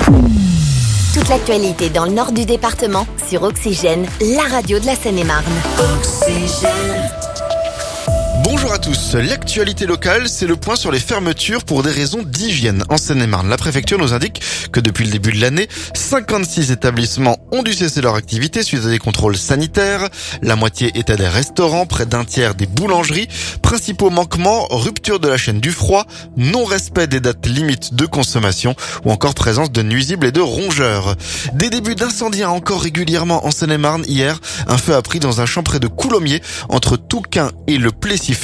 Toute l'actualité dans le nord du département sur Oxygène, la radio de la Seine-et-Marne. Oxygène. Bonjour à tous. L'actualité locale, c'est le point sur les fermetures pour des raisons d'hygiène en Seine-et-Marne. La préfecture nous indique que depuis le début de l'année, 56 établissements ont dû cesser leur activité suite à des contrôles sanitaires. La moitié étaient des restaurants, près d'un tiers des boulangeries. Principaux manquements, rupture de la chaîne du froid, non-respect des dates limites de consommation ou encore présence de nuisibles et de rongeurs. Des débuts d'incendie encore régulièrement en Seine-et-Marne. Hier, un feu a pris dans un champ près de Coulommiers, entre Touquin et le Plessis